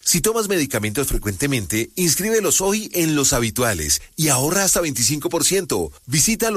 Si tomas medicamentos frecuentemente, inscríbelos hoy en Los Habituales y ahorra hasta 25%. Visita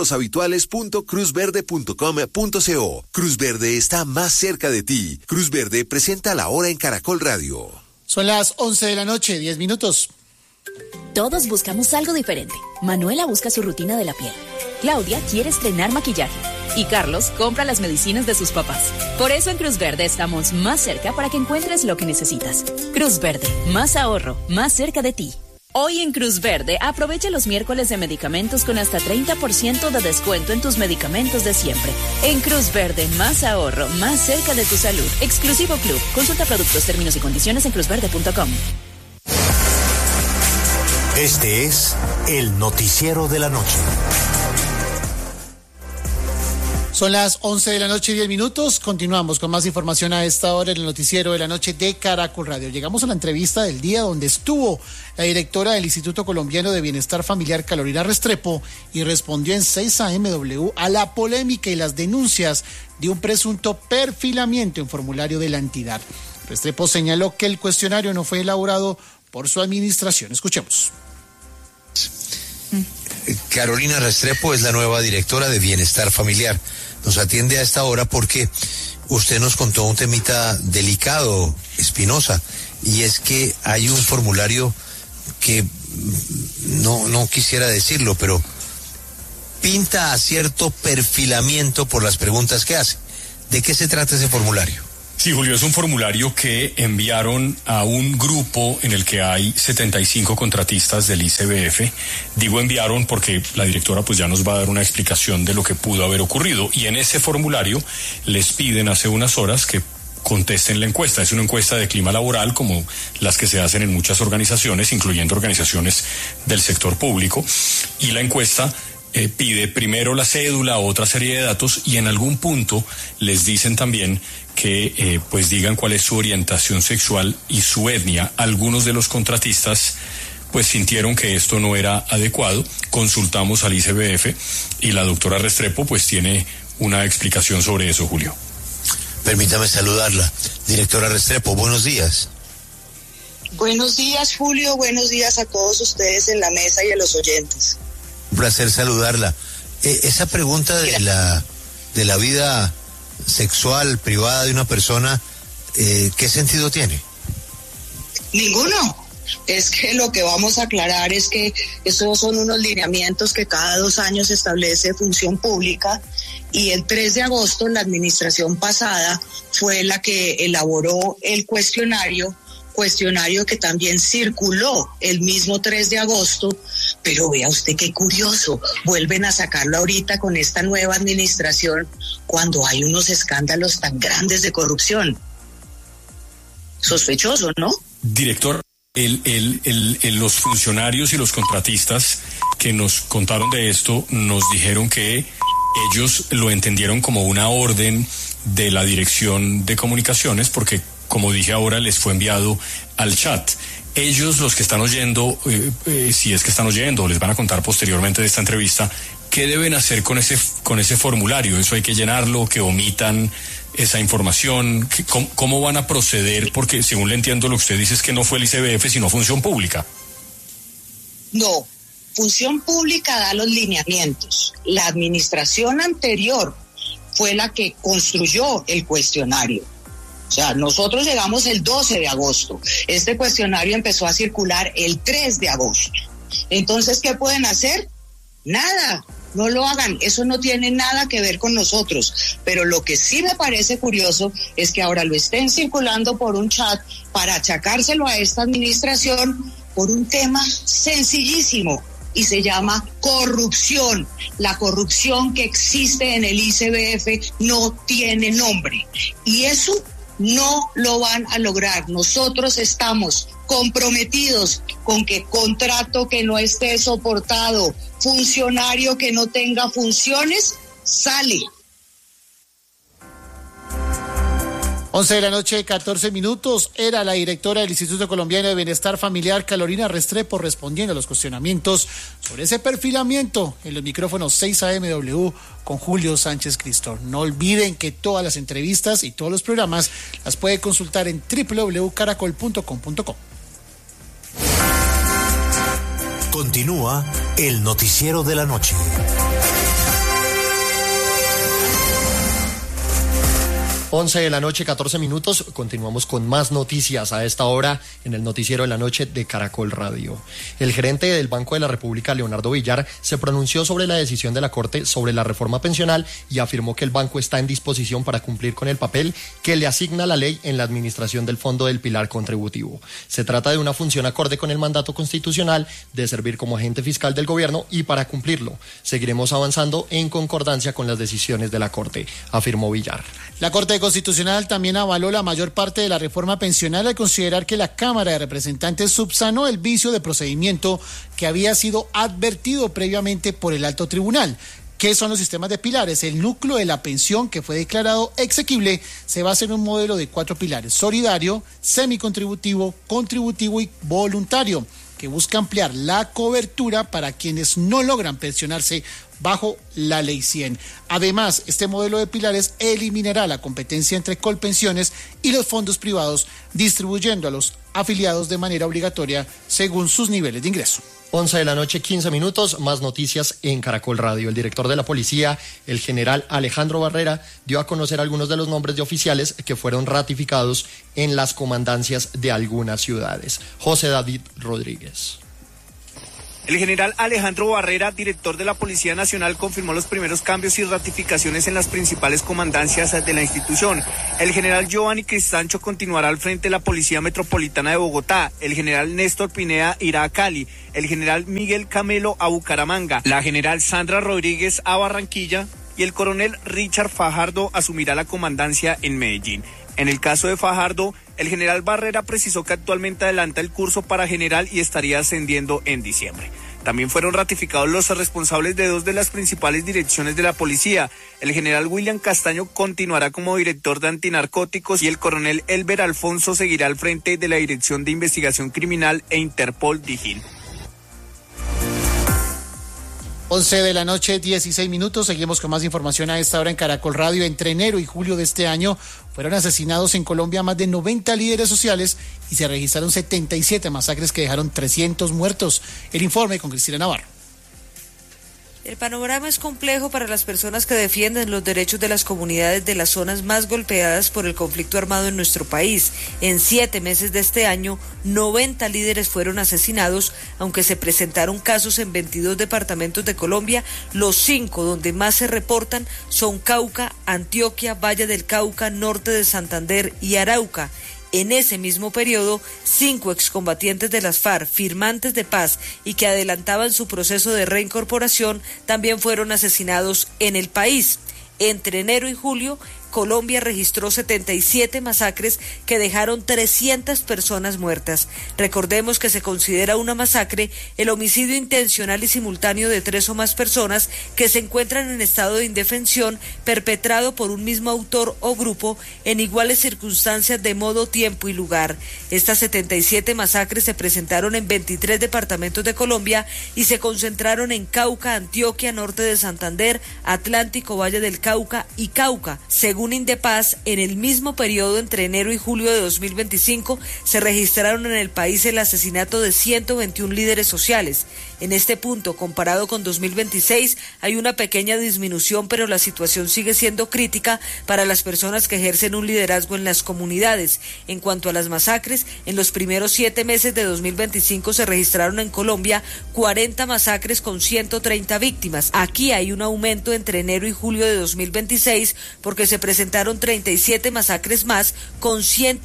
loshabituales.cruzverde.com.co. Cruz Verde está más cerca de ti. Cruz Verde presenta La Hora en Caracol Radio. Son las 11 de la noche, 10 minutos. Todos buscamos algo diferente. Manuela busca su rutina de la piel. Claudia quiere estrenar maquillaje. Y Carlos compra las medicinas de sus papás. Por eso en Cruz Verde estamos más cerca para que encuentres lo que necesitas. Cruz Verde, más ahorro, más cerca de ti. Hoy en Cruz Verde, aprovecha los miércoles de medicamentos con hasta 30% de descuento en tus medicamentos de siempre. En Cruz Verde, más ahorro, más cerca de tu salud. Exclusivo Club. Consulta productos, términos y condiciones en cruzverde.com. Este es el noticiero de la noche. Son las 11 de la noche y 10 minutos. Continuamos con más información a esta hora en el noticiero de la noche de Caracol Radio. Llegamos a la entrevista del día donde estuvo la directora del Instituto Colombiano de Bienestar Familiar, Carolina Restrepo, y respondió en 6 AM a la polémica y las denuncias de un presunto perfilamiento en formulario de la entidad. Restrepo señaló que el cuestionario no fue elaborado por su administración. Escuchemos. Carolina Restrepo es la nueva directora de Bienestar Familiar. Nos atiende a esta hora porque usted nos contó un temita delicado, Espinosa, y es que hay un formulario que no quisiera decirlo, pero pinta a cierto perfilamiento por las preguntas que hace. ¿De qué se trata ese formulario? Sí, Julio, es un formulario que enviaron a un grupo en el que hay 75 contratistas del ICBF. Digo enviaron porque la directora pues ya nos va a dar una explicación de lo que pudo haber ocurrido. Y en ese formulario les piden hace unas horas que contesten la encuesta. Es una encuesta de clima laboral como las que se hacen en muchas organizaciones, incluyendo organizaciones del sector público. Y la encuesta pide primero la cédula, otra serie de datos, y en algún punto les dicen también que pues digan cuál es su orientación sexual y su etnia. Algunos de los contratistas pues sintieron que esto no era adecuado. Consultamos al ICBF y la doctora Restrepo pues tiene una explicación sobre eso, Julio. Permítame saludarla. Directora Restrepo, buenos días. Buenos días, Julio. Buenos días a todos ustedes en la mesa y a los oyentes. Un placer saludarla. Esa pregunta de la vida sexual privada de una persona, ¿qué sentido tiene? Ninguno. Es que lo que vamos a aclarar es que esos son unos lineamientos que cada 2 años establece Función Pública, y el 3 de agosto la administración pasada fue la que elaboró el cuestionario que también circuló el mismo 3 de agosto, pero vea usted qué curioso, vuelven a sacarlo ahorita con esta nueva administración cuando hay unos escándalos tan grandes de corrupción. Sospechoso, ¿no? Director, los funcionarios y los contratistas que nos contaron de esto nos dijeron que ellos lo entendieron como una orden de la Dirección de Comunicaciones porque, como dije ahora, les fue enviado al chat. Ellos, los que están oyendo, si es que están oyendo, les van a contar posteriormente de esta entrevista, ¿qué deben hacer con ese formulario? ¿Eso hay que llenarlo, que omitan esa información? ¿Cómo van a proceder? Porque según le entiendo, lo que usted dice es que no fue el ICBF, sino Función Pública. No, Función Pública da los lineamientos. La administración anterior fue la que construyó el cuestionario. O sea, nosotros llegamos el 12 de agosto. Este cuestionario empezó a circular el 3 de agosto. Entonces, ¿qué pueden hacer? Nada, no lo hagan. Eso no tiene nada que ver con nosotros. Pero lo que sí me parece curioso es que ahora lo estén circulando por un chat para achacárselo a esta administración por un tema sencillísimo y se llama corrupción. La corrupción que existe en el ICBF no tiene nombre. Y eso no lo van a lograr. Nosotros estamos comprometidos con que contrato que no esté soportado, funcionario que no tenga funciones, sale. 11 de la noche, 14 minutos. Era la directora del Instituto Colombiano de Bienestar Familiar, Carolina Restrepo, respondiendo a los cuestionamientos sobre ese perfilamiento en los micrófonos 6 AM con Julio Sánchez Cristo. No olviden que todas las entrevistas y todos los programas las puede consultar en www.caracol.com.co. Continúa el noticiero de la noche. 11 de la noche, 14 minutos. Continuamos con más noticias a esta hora en el noticiero de la noche de Caracol Radio. El gerente del Banco de la República, Leonardo Villar, se pronunció sobre la decisión de la Corte sobre la reforma pensional y afirmó que el banco está en disposición para cumplir con el papel que le asigna la ley en la administración del Fondo del Pilar Contributivo. Se trata de una función acorde con el mandato constitucional de servir como agente fiscal del gobierno y para cumplirlo seguiremos avanzando en concordancia con las decisiones de la Corte, afirmó Villar. La Corte Constitucional también avaló la mayor parte de la reforma pensional al considerar que la Cámara de Representantes subsanó el vicio de procedimiento que había sido advertido previamente por el Alto Tribunal. ¿Qué son los sistemas de pilares? El núcleo de la pensión que fue declarado exequible se basa en un modelo de 4 pilares: solidario, semicontributivo, contributivo y voluntario, que busca ampliar la cobertura para quienes no logran pensionarse bajo la Ley 100. Además, este modelo de pilares eliminará la competencia entre Colpensiones y los fondos privados, distribuyendo a los afiliados de manera obligatoria según sus niveles de ingreso. 11 de la noche, 15 minutos, más noticias en Caracol Radio. El director de la policía, el general Alejandro Barrera, dio a conocer algunos de los nombres de oficiales que fueron ratificados en las comandancias de algunas ciudades. José David Rodríguez. El general Alejandro Barrera, director de la Policía Nacional, confirmó los primeros cambios y ratificaciones en las principales comandancias de la institución. El general Giovanni Cristancho continuará al frente de la Policía Metropolitana de Bogotá. El general Néstor Pineda irá a Cali. El general Miguel Camelo a Bucaramanga. La general Sandra Rodríguez a Barranquilla. Y el coronel Richard Fajardo asumirá la comandancia en Medellín. En el caso de Fajardo, el general Barrera precisó que actualmente adelanta el curso para general y estaría ascendiendo en diciembre. También fueron ratificados los responsables de 2 de las principales direcciones de la policía. El general William Castaño continuará como director de antinarcóticos y el coronel Elber Alfonso seguirá al frente de la Dirección de Investigación Criminal e Interpol DIGIN. 11 de la noche, 16 minutos. Seguimos con más información a esta hora en Caracol Radio. Entre enero y julio de este año fueron asesinados en Colombia más de 90 líderes sociales y se registraron 77 masacres que dejaron 300 muertos. El informe con Cristina Navarro. El panorama es complejo para las personas que defienden los derechos de las comunidades de las zonas más golpeadas por el conflicto armado en nuestro país. En 7 meses de este año, 90 líderes fueron asesinados, aunque se presentaron casos en 22 departamentos de Colombia. Los 5 donde más se reportan son Cauca, Antioquia, Valle del Cauca, Norte de Santander y Arauca. En ese mismo periodo, 5 excombatientes de las FARC, firmantes de paz y que adelantaban su proceso de reincorporación, también fueron asesinados en el país. Entre enero y julio, Colombia registró 77 masacres que dejaron 300 personas muertas. Recordemos que se considera una masacre el homicidio intencional y simultáneo de 3 o más personas que se encuentran en estado de indefensión perpetrado por un mismo autor o grupo en iguales circunstancias de modo, tiempo y lugar. Estas 77 masacres se presentaron en 23 departamentos de Colombia y se concentraron en Cauca, Antioquia, Norte de Santander, Atlántico, Valle del Cauca y Cauca. Según Indepaz, en el mismo periodo entre enero y julio de 2025 se registraron en el país el asesinato de 121 líderes sociales. En este punto, comparado con 2026, hay una pequeña disminución, pero la situación sigue siendo crítica para las personas que ejercen un liderazgo en las comunidades. En cuanto a las masacres, en los primeros 7 meses de 2025 se registraron en Colombia 40 masacres con 130 víctimas. Aquí hay un aumento entre enero y julio de 2026 porque se presentaron 37 masacres más con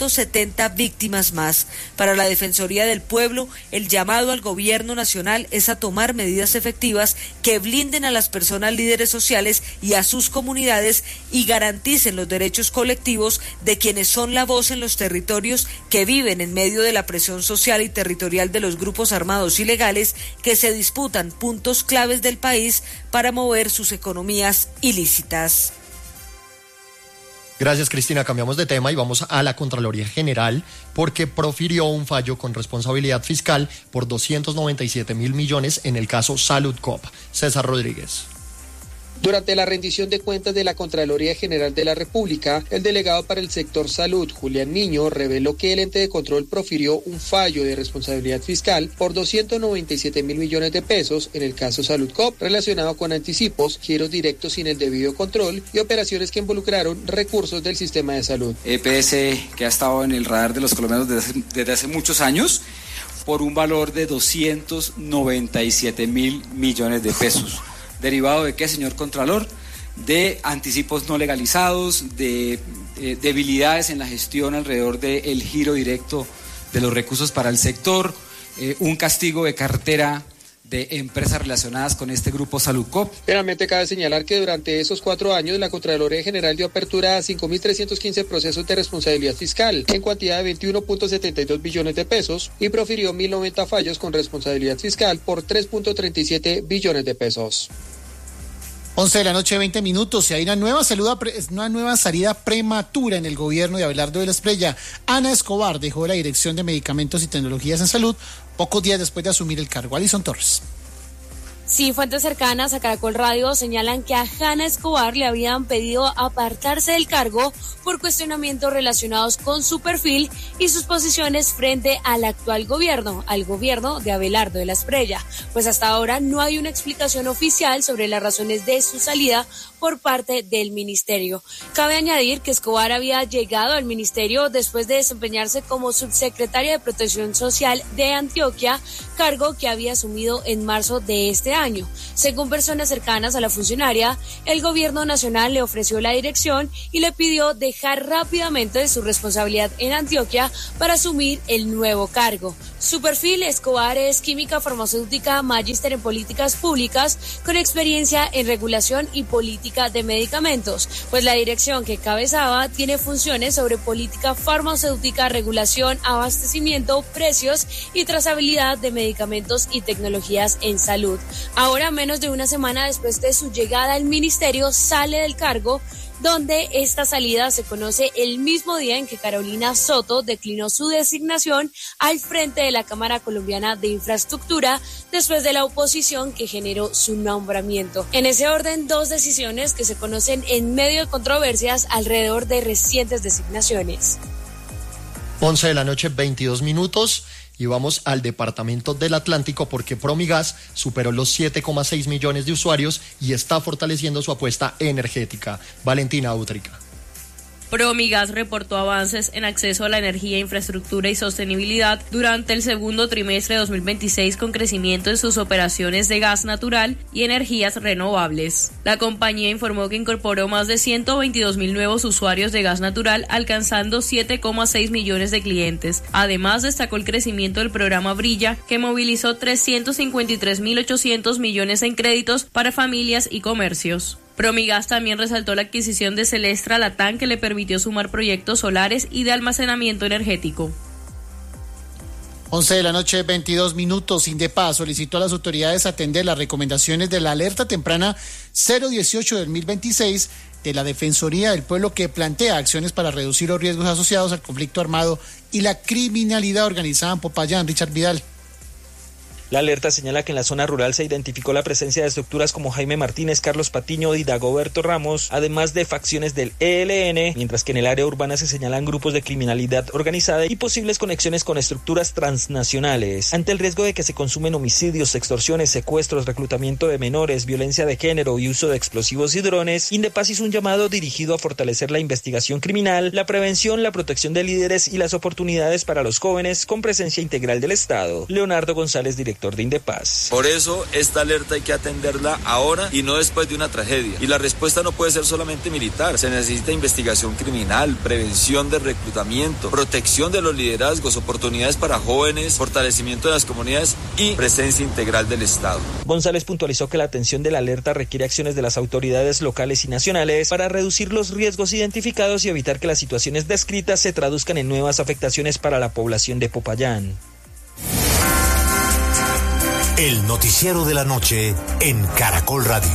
170 víctimas más. Para la Defensoría del Pueblo, el llamado al gobierno nacional es a tomar medidas efectivas que blinden a las personas líderes sociales y a sus comunidades y garanticen los derechos colectivos de quienes son la voz en los territorios que viven en medio de la presión social y territorial de los grupos armados ilegales que se disputan puntos claves del país para mover sus economías ilícitas. Gracias, Cristina. Cambiamos de tema y vamos a la Contraloría General porque profirió un fallo con responsabilidad fiscal por 297.000 millones en el caso Salud Coop. César Rodríguez. Durante la rendición de cuentas de la Contraloría General de la República, el delegado para el sector salud, Julián Niño, reveló que el ente de control profirió un fallo de responsabilidad fiscal por 297.000 millones de pesos en el caso Saludcop, relacionado con anticipos, giros directos sin el debido control y operaciones que involucraron recursos del sistema de salud. EPS, que ha estado en el radar de los colombianos desde hace muchos años, por un valor de 297.000 millones de pesos. ¿Derivado de qué, señor Contralor? De anticipos no legalizados, de debilidades en la gestión alrededor del giro directo de los recursos para el sector, un castigo de cartera de empresas relacionadas con este grupo Saludcop. Finalmente, cabe señalar que durante esos 4 años la Contraloría General dio apertura a 5.315 procesos de responsabilidad fiscal en cuantía de 21.72 billones de pesos y profirió 1.090 fallos con responsabilidad fiscal por 3.37 billones de pesos. 11 de la noche, 20 minutos, y hay una nueva salida prematura en el gobierno de Abelardo de la Espriella. Ana Escobar dejó la Dirección de Medicamentos y Tecnologías en Salud pocos días después de asumir el cargo. Alison Torres. Sí, fuentes cercanas a Caracol Radio señalan que a Hanna Escobar le habían pedido apartarse del cargo por cuestionamientos relacionados con su perfil y sus posiciones frente al actual gobierno, al gobierno de Abelardo de la Espriella. Pues hasta ahora no hay una explicación oficial sobre las razones de su salida por parte del ministerio. Cabe añadir que Escobar había llegado al ministerio después de desempeñarse como subsecretaria de Protección Social de Antioquia, cargo que había asumido en marzo de este año. Según personas cercanas a la funcionaria, el gobierno nacional le ofreció la dirección y le pidió dejar rápidamente su responsabilidad en Antioquia para asumir el nuevo cargo. Su perfil: Escobar es química farmacéutica, magíster en políticas públicas, con experiencia en regulación y política de medicamentos, pues la dirección que encabezaba tiene funciones sobre política farmacéutica, regulación, abastecimiento, precios y trazabilidad de medicamentos y tecnologías en salud. Ahora, menos de una semana después de su llegada al ministerio, sale del cargo, donde esta salida se conoce el mismo día en que Carolina Soto declinó su designación al frente de la Cámara Colombiana de Infraestructura después de la oposición que generó su nombramiento. En ese orden, 2 decisiones que se conocen en medio de controversias alrededor de recientes designaciones. 11 de la noche, 22 minutos. Y vamos al departamento del Atlántico porque Promigas superó los 7,6 millones de usuarios y está fortaleciendo su apuesta energética. Valentina Útrica. Promigas reportó avances en acceso a la energía, infraestructura y sostenibilidad durante el segundo trimestre de 2026 con crecimiento en sus operaciones de gas natural y energías renovables. La compañía informó que incorporó más de 122.000 nuevos usuarios de gas natural, alcanzando 7,6 millones de clientes. Además, destacó el crecimiento del programa Brilla, que movilizó 353.800 millones en créditos para familias y comercios. Promigas también resaltó la adquisición de Celestra Latam, que le permitió sumar proyectos solares y de almacenamiento energético. 11 de la noche, 22 minutos. Indepaz solicitó a las autoridades atender las recomendaciones de la alerta temprana 018 del 2026 de la Defensoría del Pueblo, que plantea acciones para reducir los riesgos asociados al conflicto armado y la criminalidad organizada en Popayán. Richard Vidal. La alerta señala que en la zona rural se identificó la presencia de estructuras como Jaime Martínez, Carlos Patiño y Dagoberto Ramos, además de facciones del ELN, mientras que en el área urbana se señalan grupos de criminalidad organizada y posibles conexiones con estructuras transnacionales. Ante el riesgo de que se consumen homicidios, extorsiones, secuestros, reclutamiento de menores, violencia de género y uso de explosivos y drones, Indepaz hizo un llamado dirigido a fortalecer la investigación criminal, la prevención, la protección de líderes y las oportunidades para los jóvenes con presencia integral del Estado. Leonardo González, director de Indepaz. Por eso esta alerta hay que atenderla ahora y no después de una tragedia. Y la respuesta no puede ser solamente militar. Se necesita investigación criminal, prevención de reclutamiento, protección de los liderazgos, oportunidades para jóvenes, fortalecimiento de las comunidades y presencia integral del Estado. González puntualizó que la atención de la alerta requiere acciones de las autoridades locales y nacionales para reducir los riesgos identificados y evitar que las situaciones descritas se traduzcan en nuevas afectaciones para la población de Popayán. El noticiero de la noche en Caracol Radio.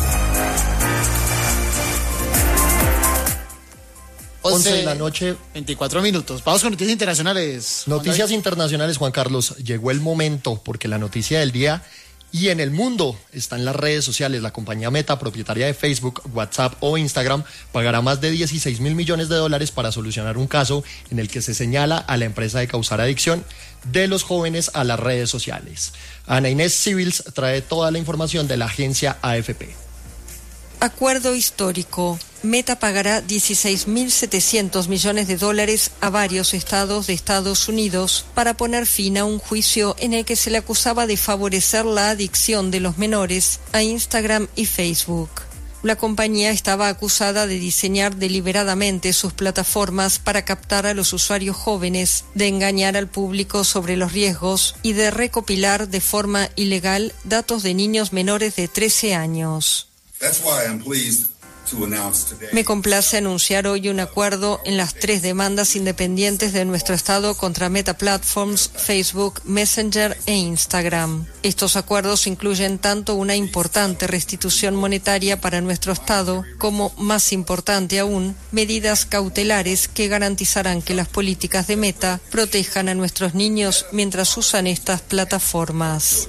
11 de la noche, 24 minutos. Vamos con noticias internacionales. Noticias internacionales, Juan Carlos. Llegó el momento porque la noticia del día Y en el mundo están las redes sociales. La compañía Meta, propietaria de Facebook, WhatsApp o Instagram, pagará más de $16 mil millones para solucionar un caso en el que se señala a la empresa de causar adicción de los jóvenes a las redes sociales. Ana Inés Civils trae toda la información de la agencia AFP. Acuerdo histórico. Meta pagará $16.700 millones a varios estados de Estados Unidos para poner fin a un juicio en el que se le acusaba de favorecer la adicción de los menores a Instagram y Facebook. La compañía estaba acusada de diseñar deliberadamente sus plataformas para captar a los usuarios jóvenes, de engañar al público sobre los riesgos y de recopilar de forma ilegal datos de niños menores de 13 años. Me complace anunciar hoy un acuerdo en las 3 demandas independientes de nuestro Estado contra Meta Platforms, Facebook, Messenger e Instagram. Estos acuerdos incluyen tanto una importante restitución monetaria para nuestro Estado como, más importante aún, medidas cautelares que garantizarán que las políticas de Meta protejan a nuestros niños mientras usan estas plataformas.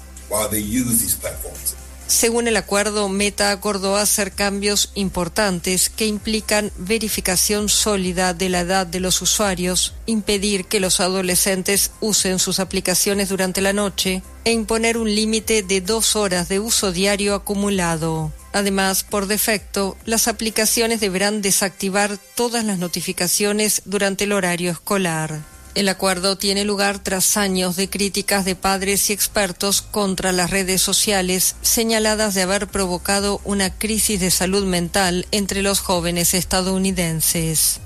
Según el acuerdo, Meta acordó hacer cambios importantes que implican verificación sólida de la edad de los usuarios, impedir que los adolescentes usen sus aplicaciones durante la noche e imponer un límite de 2 horas de uso diario acumulado. Además, por defecto, las aplicaciones deberán desactivar todas las notificaciones durante el horario escolar. El acuerdo tiene lugar tras años de críticas de padres y expertos contra las redes sociales, señaladas de haber provocado una crisis de salud mental entre los jóvenes estadounidenses.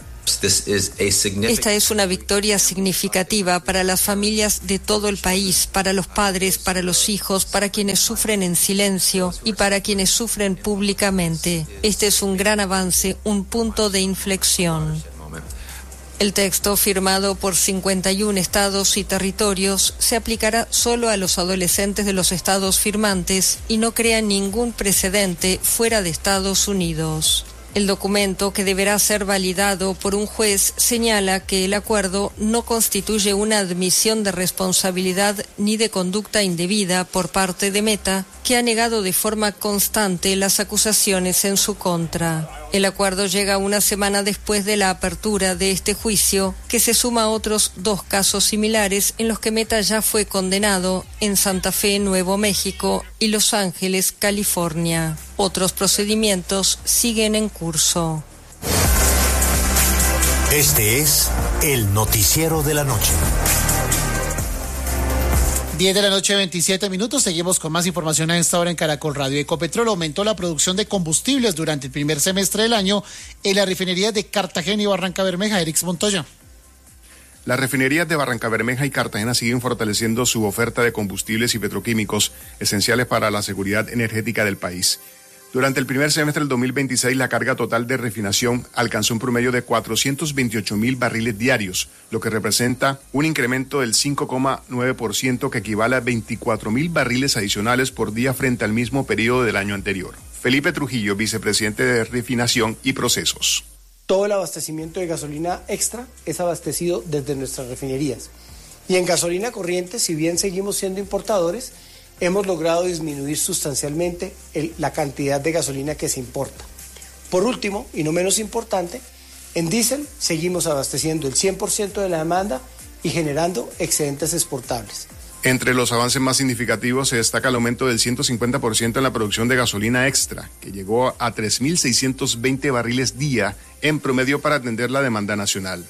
Esta es una victoria significativa para las familias de todo el país, para los padres, para los hijos, para quienes sufren en silencio y para quienes sufren públicamente. Este es un gran avance, un punto de inflexión. El texto, firmado por 51 estados y territorios, se aplicará solo a los adolescentes de los estados firmantes y no crea ningún precedente fuera de Estados Unidos. El documento, que deberá ser validado por un juez, señala que el acuerdo no constituye una admisión de responsabilidad ni de conducta indebida por parte de Meta, que ha negado de forma constante las acusaciones en su contra. El acuerdo llega una semana después de la apertura de este juicio, que se suma a otros 2 casos similares en los que Meta ya fue condenado en Santa Fe, Nuevo México, y Los Ángeles, California. Otros procedimientos siguen en curso. Este es el noticiero de la noche. 10 de la noche, 27 minutos. Seguimos con más información a esta hora en Caracol Radio. Ecopetrol aumentó la producción de combustibles durante el primer semestre del año en las refinerías de Cartagena y Barrancabermeja. Erix Montoya. Las refinerías de Barrancabermeja y Cartagena siguen fortaleciendo su oferta de combustibles y petroquímicos esenciales para la seguridad energética del país. Durante el primer semestre del 2026, la carga total de refinación alcanzó un promedio de 428.000 barriles diarios, lo que representa un incremento del 5,9% que equivale a 24.000 barriles adicionales por día frente al mismo periodo del año anterior. Felipe Trujillo, vicepresidente de Refinación y Procesos. Todo el abastecimiento de gasolina extra es abastecido desde nuestras refinerías. Y en gasolina corriente, si bien seguimos siendo importadores, hemos logrado disminuir sustancialmente la cantidad de gasolina que se importa. Por último, y no menos importante, en diésel seguimos abasteciendo el 100% de la demanda y generando excedentes exportables. Entre los avances más significativos se destaca el aumento del 150% en la producción de gasolina extra, que llegó a 3.620 barriles día en promedio para atender la demanda nacional.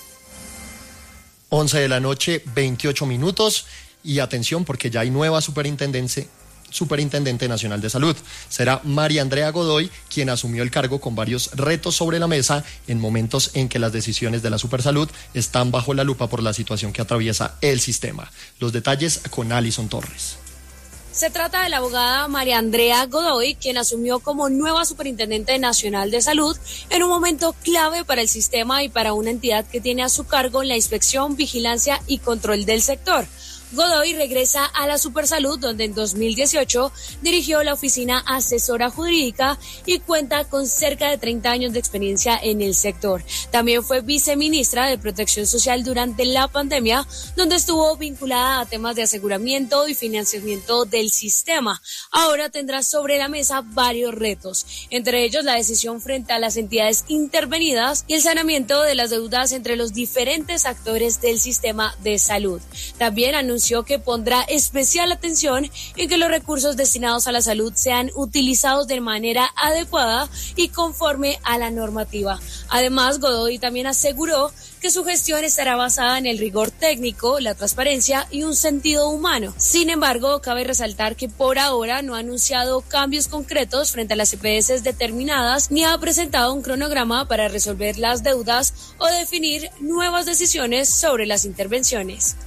11 de la noche, 28 minutos. Y atención, porque ya hay nueva superintendente nacional de salud. Será María Andrea Godoy quien asumió el cargo con varios retos sobre la mesa en momentos en que las decisiones de la Supersalud están bajo la lupa por la situación que atraviesa el sistema. Los detalles con Alison Torres. Se trata de la abogada María Andrea Godoy, quien asumió como nueva superintendente nacional de salud en un momento clave para el sistema y para una entidad que tiene a su cargo la inspección, vigilancia y control del sector. Godoy regresa a la Supersalud, donde en 2018 dirigió la oficina asesora jurídica y cuenta con cerca de 30 años de experiencia en el sector. También fue viceministra de Protección Social durante la pandemia, donde estuvo vinculada a temas de aseguramiento y financiamiento del sistema. Ahora tendrá sobre la mesa varios retos, entre ellos la decisión frente a las entidades intervenidas y el saneamiento de las deudas entre los diferentes actores del sistema de salud. También anunció que pondrá especial atención en que los recursos destinados a la salud sean utilizados de manera adecuada y conforme a la normativa. Además, Godoy también aseguró que su gestión estará basada en el rigor técnico, la transparencia y un sentido humano. Sin embargo, cabe resaltar que por ahora no ha anunciado cambios concretos frente a las EPS determinadas ni ha presentado un cronograma para resolver las deudas o definir nuevas decisiones sobre las intervenciones.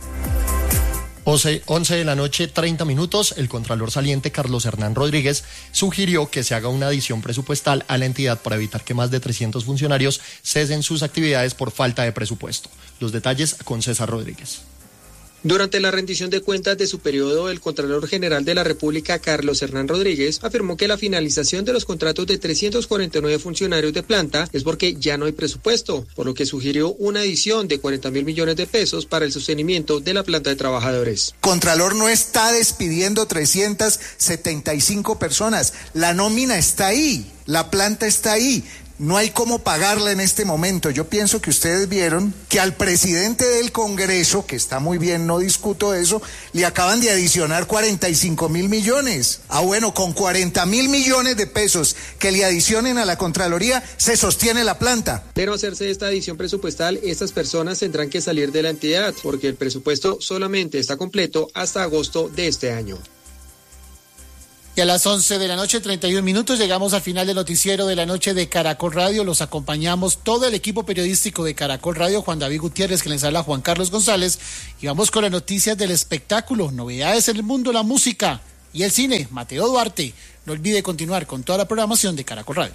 11 de la noche, 30 minutos, el Contralor saliente Carlos Hernán Rodríguez sugirió que se haga una adición presupuestal a la entidad para evitar que más de 300 funcionarios cesen sus actividades por falta de presupuesto. Los detalles con César Rodríguez. Durante la rendición de cuentas de su periodo, el Contralor General de la República, Carlos Hernán Rodríguez, afirmó que la finalización de los contratos de 349 funcionarios de planta es porque ya no hay presupuesto, por lo que sugirió una adición de 40.000 millones de pesos para el sostenimiento de la planta de trabajadores. Contralor no está despidiendo 375 personas, la nómina está ahí, la planta está ahí. No hay cómo pagarla en este momento. Yo pienso que ustedes vieron que al presidente del Congreso, que está muy bien, no discuto eso, le acaban de adicionar 45.000 millones. Bueno, con 40.000 millones de pesos que le adicionen a la Contraloría, se sostiene la planta. Pero hacerse esta adición presupuestal, estas personas tendrán que salir de la entidad, porque el presupuesto solamente está completo hasta agosto de este año. Y a las 11 de la noche, 31 minutos, llegamos al final del noticiero de la noche de Caracol Radio. Los acompañamos todo el equipo periodístico de Caracol Radio, Juan David Gutiérrez, que les habla Juan Carlos González. Y vamos con las noticias del espectáculo, novedades en el mundo, la música y el cine. Mateo Duarte, no olvide continuar con toda la programación de Caracol Radio.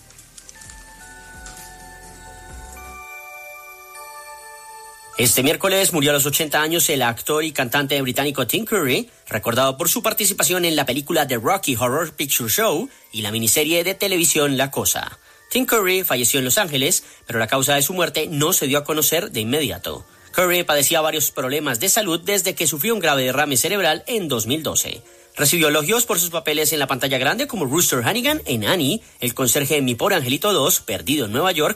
Este miércoles murió a los 80 años el actor y cantante británico Tim Curry, recordado por su participación en la película The Rocky Horror Picture Show y la miniserie de televisión La Cosa. Tim Curry falleció en Los Ángeles, pero la causa de su muerte no se dio a conocer de inmediato. Curry padecía varios problemas de salud desde que sufrió un grave derrame cerebral en 2012. Recibió elogios por sus papeles en la pantalla grande como Rooster Hannigan en Annie, el conserje en Mi Pobre Angelito 2, Perdido en Nueva York,